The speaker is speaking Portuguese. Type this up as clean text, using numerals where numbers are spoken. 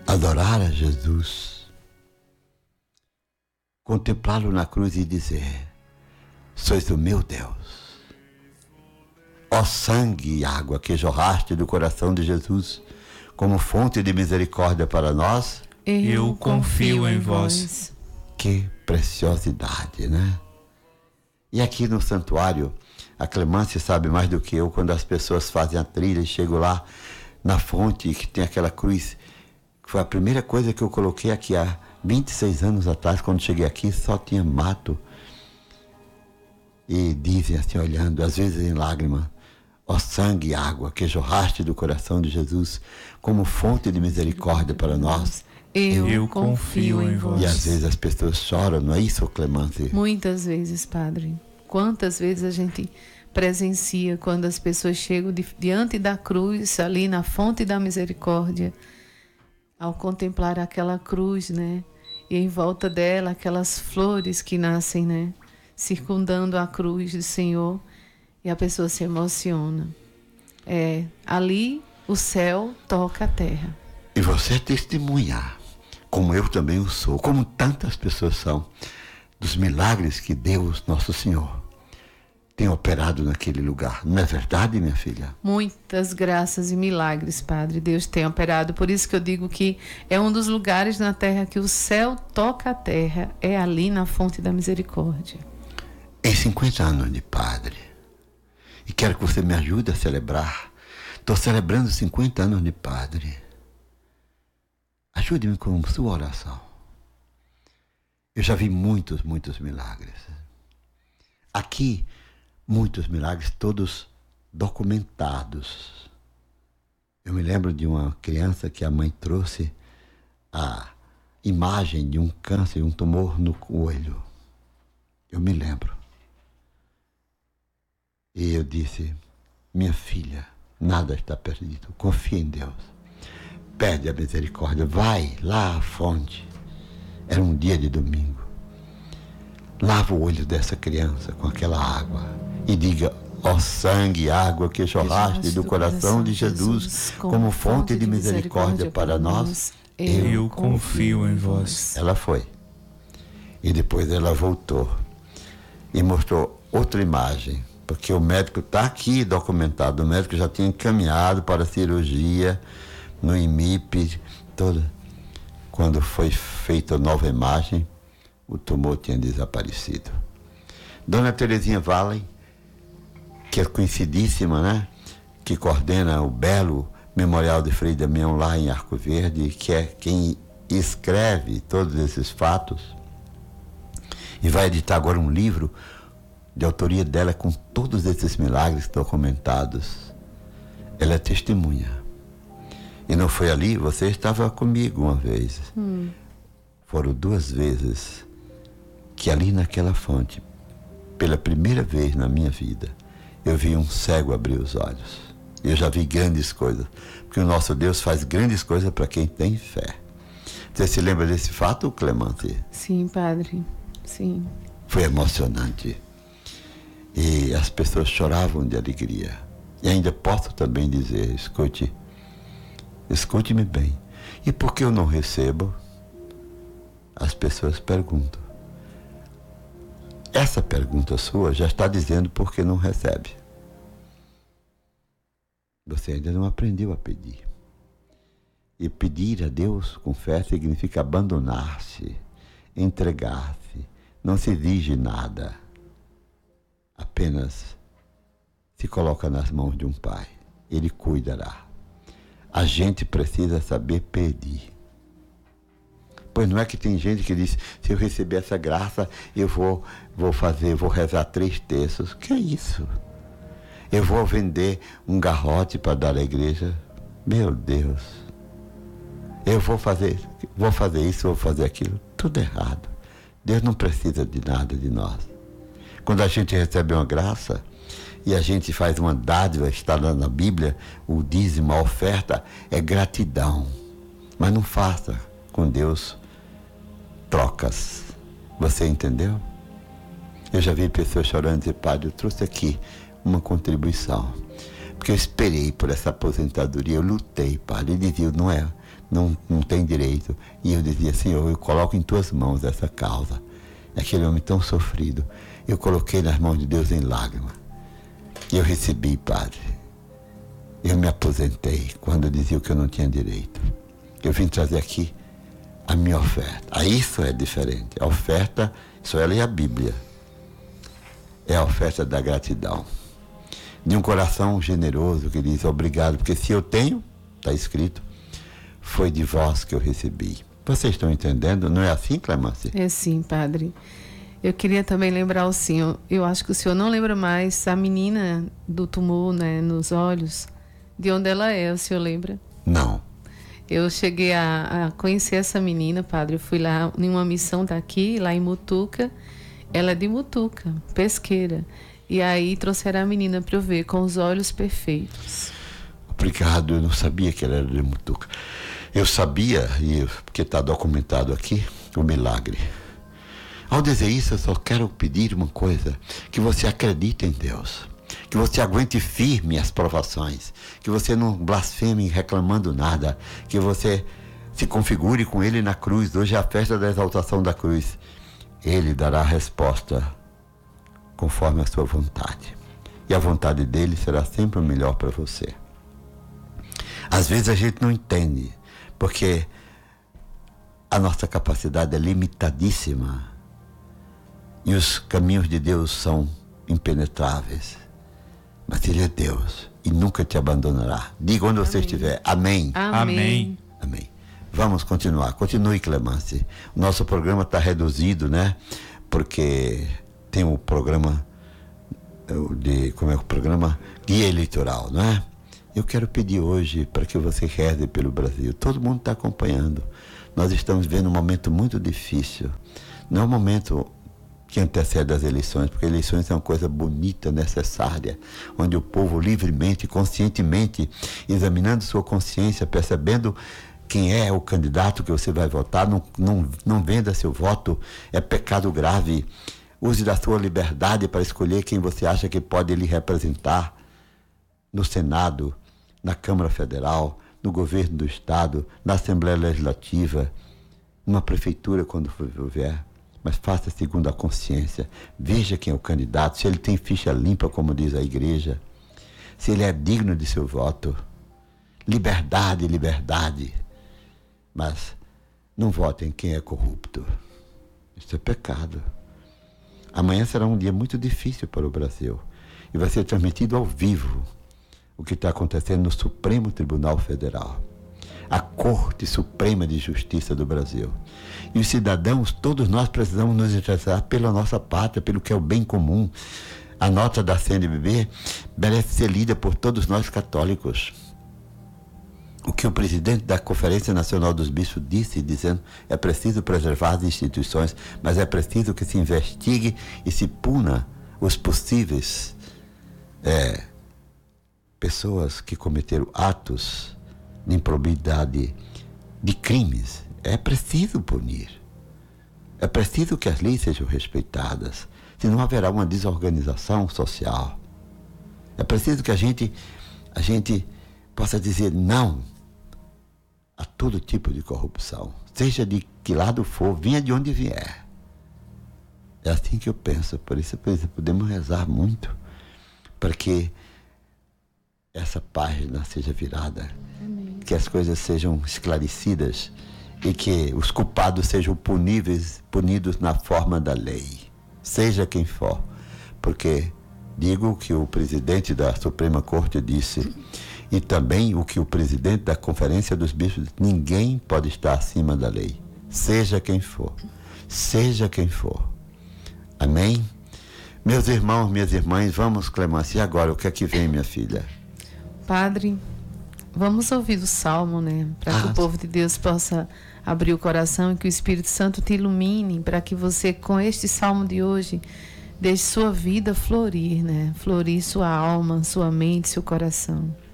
adorar a Jesus, contemplá-lo na cruz e dizer: sois o meu Deus. Ó sangue e água que jorraste do coração de Jesus como fonte de misericórdia para nós, eu confio em vós. Que preciosidade, né? E aqui no santuário, a Clemância sabe mais do que eu, quando as pessoas fazem a trilha e chegam lá na fonte que tem aquela cruz, que foi a primeira coisa que eu coloquei aqui há 26 anos atrás. Quando cheguei aqui só tinha mato. E dizem assim, olhando, às vezes em lágrimas: ó sangue e água que jorraste do coração de Jesus como fonte de misericórdia para nós, eu confio em vós. E às vezes as pessoas choram, não é isso, Clemância? Muitas vezes, Padre. Quantas vezes a gente presencia quando as pessoas chegam diante da cruz, ali na fonte da misericórdia, ao contemplar aquela cruz, né? E em volta dela aquelas flores que nascem, né? Circundando a cruz do Senhor, e a pessoa se emociona. Ali o céu toca a terra. E você é testemunha, como eu também o sou, como tantas pessoas são, dos milagres que Deus, nosso Senhor, tem operado naquele lugar. Não é verdade, minha filha? Muitas graças e milagres, Padre, Deus tem operado. Por isso que eu digo que é um dos lugares na terra que o céu toca a terra. É ali na fonte da misericórdia. Em 50 anos de padre, e quero que você me ajude a celebrar. Estou celebrando 50 anos de padre. Ajude-me com sua oração. Eu já vi muitos milagres. Aqui, muitos milagres, todos documentados. Eu me lembro de uma criança que a mãe trouxe a imagem de um câncer, um tumor no olho. Eu me lembro. E eu disse: minha filha, nada está perdido, confia em Deus. Pede a misericórdia, vai lá à fonte. Era um dia de domingo. Lava o olho dessa criança com aquela água e diga: ó sangue e água que jorraste do coração de Jesus como fonte de misericórdia para nós, eu confio em vós. Ela foi. E depois ela voltou e mostrou outra imagem, porque o médico está aqui documentado. O médico já tinha encaminhado para a cirurgia no IMIP, toda. Quando foi feita a nova imagem, o tumor tinha desaparecido. Dona Terezinha Vale, que é conhecidíssima, né? Que coordena o belo Memorial de Frei Damião lá em Arco Verde, que é quem escreve todos esses fatos, e vai editar agora um livro de autoria dela com todos esses milagres documentados. Ela é testemunha. E não foi ali? Você estava comigo uma vez. Foram 2 vezes que ali naquela fonte, pela primeira vez na minha vida, eu vi um cego abrir os olhos. Eu já vi grandes coisas, porque o nosso Deus faz grandes coisas para quem tem fé. Você se lembra desse fato, Clemância? Sim, Padre, sim. Foi emocionante. E as pessoas choravam de alegria. E ainda posso também dizer: escute-me bem. E por que eu não recebo? As pessoas perguntam. Essa pergunta sua já está dizendo por que não recebe. Você ainda não aprendeu a pedir. E pedir a Deus com fé significa abandonar-se, entregar-se. Não se exige nada. Apenas se coloca nas mãos de um Pai. Ele cuidará. A gente precisa saber pedir. Pois não é que tem gente que diz: se eu receber essa graça, eu vou rezar 3 terços. Que é isso? Eu vou vender um garrote para dar à igreja. Meu Deus. Eu vou fazer isso, vou fazer aquilo. Tudo errado. Deus não precisa de nada de nós. Quando a gente recebe uma graça e a gente faz uma dádiva, está lá na Bíblia, o dízimo, a oferta, é gratidão. Mas não faça com Deus trocas. Você entendeu? Eu já vi pessoas chorando e dizer: padre, eu trouxe aqui uma contribuição, porque eu esperei por essa aposentadoria, eu lutei, padre. Ele dizia: não tem direito. E eu dizia, Senhor, eu coloco em tuas mãos essa causa. Aquele homem tão sofrido, eu coloquei nas mãos de Deus em lágrimas. E eu recebi, Padre. Eu me aposentei quando diziam que eu não tinha direito. Eu vim trazer aqui a minha oferta. Isso é diferente. A oferta, só ela é a Bíblia. É a oferta da gratidão. De um coração generoso que diz obrigado, porque se eu tenho, está escrito, foi de vós que eu recebi. Vocês estão entendendo? Não é assim, Clemence? É sim, Padre. Eu queria também lembrar o senhor, eu acho que o senhor não lembra mais a menina do tumor, né, nos olhos, de onde ela é, o senhor lembra? Não. Eu cheguei a conhecer essa menina, Padre. Eu fui lá em uma missão daqui, lá em Mutuca. Ela é de Mutuca, pesqueira. E aí trouxeram a menina para eu ver, com os olhos perfeitos. Obrigado, eu não sabia que ela era de Mutuca. Eu sabia, porque está documentado aqui, o milagre. Ao dizer isso, eu só quero pedir uma coisa, que você acredite em Deus. Que você aguente firme as provações, que você não blasfeme reclamando nada, que você se configure com Ele na cruz. Hoje é a festa da exaltação da cruz. Ele dará a resposta conforme a sua vontade. E a vontade dele será sempre o melhor para você. Às vezes a gente não entende, porque a nossa capacidade é limitadíssima e os caminhos de Deus são impenetráveis. Mas Ele é Deus e nunca te abandonará. Diga onde você estiver. Amém. Amém. Amém. Vamos continuar. Continue, Clemence. O nosso programa está reduzido, né? Porque tem o programa como é o programa? Guia Eleitoral, não é? Eu quero pedir hoje para que você reze pelo Brasil. Todo mundo está acompanhando. Nós estamos vivendo um momento muito difícil. Não é um momento que antecede as eleições, porque eleições é uma coisa bonita, necessária, onde o povo livremente, conscientemente, examinando sua consciência, percebendo quem é o candidato que você vai votar, não venda seu voto, é pecado grave. Use da sua liberdade para escolher quem você acha que pode lhe representar no Senado, na Câmara Federal, no governo do Estado, na Assembleia Legislativa, numa prefeitura quando vier. Mas faça segundo a consciência. Veja quem é o candidato, se ele tem ficha limpa, como diz a igreja, se ele é digno de seu voto. Liberdade, liberdade. Mas não vote em quem é corrupto. Isso é pecado. Amanhã será um dia muito difícil para o Brasil. E vai ser transmitido ao vivo o que está acontecendo no Supremo Tribunal Federal. A Corte Suprema de Justiça do Brasil. E os cidadãos, todos nós precisamos nos interessar pela nossa pátria, pelo que é o bem comum. A nota da CNBB merece ser lida por todos nós católicos. O que o presidente da Conferência Nacional dos Bispos disse, dizendo é preciso preservar as instituições, mas é preciso que se investigue e se puna os possíveis pessoas que cometeram atos de improbidade, de crimes. É preciso punir. É preciso que as leis sejam respeitadas, senão haverá uma desorganização social. É preciso que a gente possa dizer não a todo tipo de corrupção, seja de que lado for, venha de onde vier. É assim que eu penso, por isso podemos rezar muito para que essa página seja virada. Amém. Que as coisas sejam esclarecidas e que os culpados sejam punidos na forma da lei, seja quem for. Porque digo que o presidente da Suprema Corte disse, e também o que o presidente da Conferência dos Bispos disse, ninguém pode estar acima da lei, seja quem for. Seja quem for. Amém? Meus irmãos, minhas irmãs, vamos, Clemence, e agora o que é que vem, minha filha? Padre, vamos ouvir o Salmo, né? Para que o povo de Deus possa abrir o coração e que o Espírito Santo te ilumine, para que você, com este Salmo de hoje, deixe sua vida florir, né? Florir sua alma, sua mente, seu coração.